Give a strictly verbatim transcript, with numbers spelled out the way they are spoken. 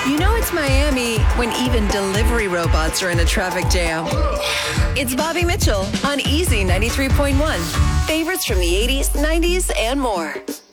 You know it's Miami when even delivery robots are in a traffic jam. It's Bobby Mitchell on Easy ninety-three point one. Favorites from the eighties, nineties, and more.